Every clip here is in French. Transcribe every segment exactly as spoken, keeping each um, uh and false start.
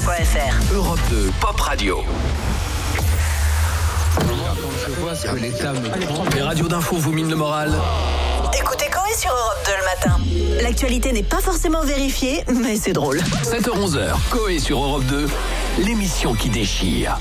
point f r. Europe deux, Pop Radio. Je vois ce que l'État me prend. Les radios d'info vous minent le moral. Écoutez Coé sur Europe deux le matin. L'actualité n'est pas forcément vérifiée, mais c'est drôle. sept heures onze, Coé sur Europe deux, l'émission qui déchire.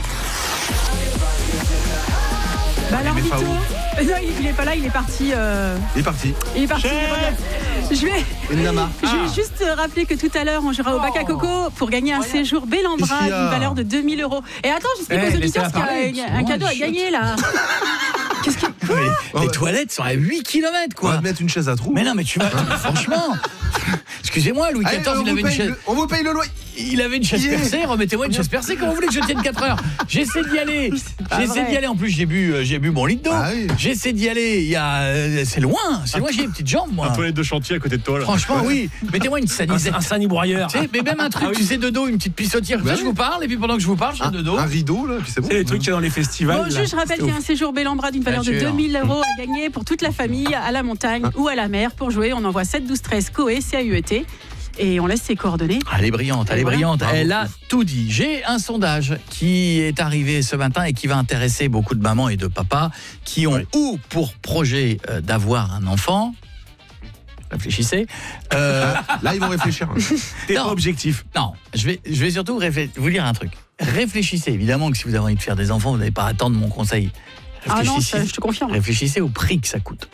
Bah alors, Mais Vito, pas euh, non, il, il est pas là, il est parti. Euh... Il est parti. Il est parti. il est revenu. Je vais, Une nama. je vais Ah. juste rappeler que tout à l'heure, on jouera au Bac à Coco pour gagner un séjour Bellambra Qu'est-ce qu'il y a d'une valeur de deux mille euros. Et attends, j'explique Eh, aux auditeurs laissez-la parce qu'il y a- parler, il y a c'est un bon, cadeau à chut. gagner là. Qu'est-ce que. Mais les ouais. toilettes sont à huit kilomètres, On va quoi. te mettre une chaise à trous. Mais non, mais tu vas. Franchement. Excusez-moi, Louis Allez, quatorze, on, il vous avait une paye chaise. le, on vous paye le loyer. Il avait une chaise Yeah. percée, remettez-moi une chaise percée. Comment vous voulez que je tienne quatre heures? J'essaie d'y aller. pas J'essaie vrai. d'y aller. En plus, j'ai bu, euh, j'ai bu mon litre d'eau. Ah oui. J'essaie d'y aller. Il y a, euh, c'est loin. C'est loin. J'ai des petites jambes, moi. Un toilette de chantier à côté de toi là. Franchement, oui. Mettez-moi une Un, sanisette. un sanibroyeur. Tu sais, mais même un truc, Ah oui. tu sais, de dos, une petite pissotière. Bah Ça, je oui. vous parle, et puis pendant que je vous parle, je Un, fais de dos. un rideau, là, puis c'est bon. C'est les trucs qu'il y a dans les festivals. Bon, là. juste, je rappelle qu'il y a un séjour Bellambra d'une valeur de Bien sûr. deux mille euros à gagner pour toute la famille à la montagne ou à la mer. Pour jouer, on envoie sept douze treize Coé, C A U E T. Et on laisse ses coordonnées. Elle est brillante, elle est Voilà. brillante. Bravo. Elle a tout dit. J'ai un sondage qui est arrivé ce matin et qui va intéresser beaucoup de mamans et de papas qui ont Oui. ou pour projet euh, d'avoir un enfant. Réfléchissez. Euh, Là, ils vont réfléchir. T'es Non. pas objectif. non, je vais, je vais surtout réflé- vous dire un truc. Réfléchissez. Évidemment que si vous avez envie de faire des enfants, vous n'allez pas attendre mon conseil. Ah non, Réfléchissez, ça, je te confirme. réfléchissez au prix que ça coûte.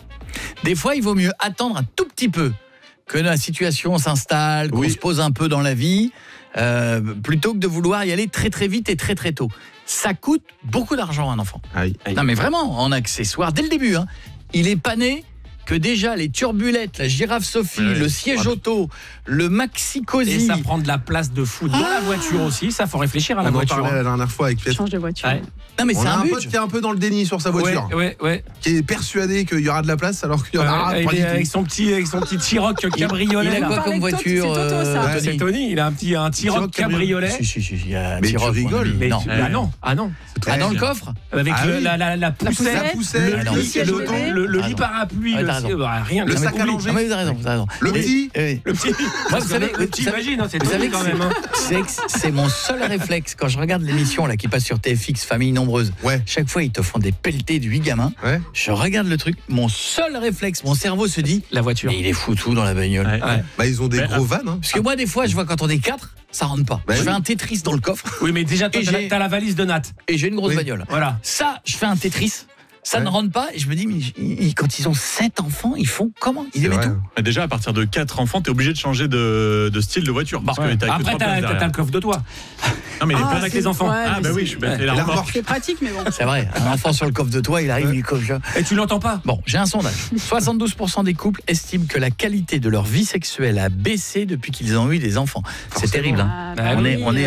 Des fois, il vaut mieux attendre un tout petit peu que la situation s'installe, qu'on Oui. se pose un peu dans la vie, euh, plutôt que de vouloir y aller très très vite et très très tôt. Ça coûte beaucoup d'argent un enfant. Aïe. Non mais vraiment, en accessoires, dès le début. Hein, il est pas né que déjà les turbulettes, la girafe Sophie, Ouais. le siège auto, le maxi Et cosy. ça prend de la place de fou dans la voiture aussi. Ça, faut réfléchir à la On en voiture. parlait la dernière fois avec Piet. Change de voiture. Ouais. Non mais On c'est a un un but. pote qui est un peu dans le déni sur sa Ouais, voiture, ouais, ouais. qui est persuadé qu'il y aura de la place alors qu'il y en aura Ouais, pas il du est avec tout. son petit, avec son petit T-Roc cabriolet. Il a là. quoi parlait comme de Toto, voiture c'est Toto, ça. euh, Ah, Tony c'est Tony, il a un petit un T-Roc T-Roc cabriolet. cabriolet. Si, si, si, il y a un Mais T-Roc, tu mon rigoles. ami. Mais Non. tu- ah non, ah non. Ah, dans le coffre Avec Ah le- oui. la, la, la poussette, La poussette, Ah non. le, le siège le- auto, le- le Ah lit non. parapluie, Ah, le, t'as raison. bah, rien. Le mais sac à oublie. langer. Non, mais vous avez raison, vous avez raison. Le Et- petit. et- Le petit, Moi, vous savez, le petit, vous savez- imagine, hein, c'est vous savez Tony que quand même. hein. c'est c'est mon seul réflexe quand je regarde l'émission là qui passe sur T F X Famille Nombreuse. Ouais. Chaque fois ils te font des pelletés de huit gamins. Ouais. Je regarde le truc, mon seul réflexe, mon cerveau se dit La voiture. mais il est foutu dans la bagnole. Ouais, ouais. Bah, ils ont des Mais, gros vannes. Hein. Parce que moi des fois je vois quand on est quatre, ça rentre pas. Bah je oui. fais un Tetris dans le coffre Oui, mais déjà, toi, Et t'as la- j'ai- t'as la valise de Nat. et j'ai une grosse Oui. bagnole. Voilà. Ça, je fais un Tetris. Ça Ouais. ne rentre pas et je me dis mais ils- ils- quand ils ont sept enfants, ils font comment? Ils C'est aimaient vrai. tout. Mais déjà, à partir de quatre enfants, t'es obligé de changer de, de style de voiture. Parce Ouais. que t'as que Après, trois places t'as derrière. t'as le coffre de toi. Non, mais il est Ah, plein avec c'est- les enfants. ouais, Ah, mais bah oui, c'est- je suis bête. Ouais. Et la La remorque. remorque. C'est pratique, mais bon. C'est vrai, un enfant sur le coffre de toi, il arrive, Ouais. il coffre. Et tu l'entends pas. Bon, j'ai un sondage. soixante-douze pour cent des couples estiment que la qualité de leur vie sexuelle a baissé depuis qu'ils ont eu des enfants. C'est Forcément. terrible. Hein. Ah, bah on, est, oui. on est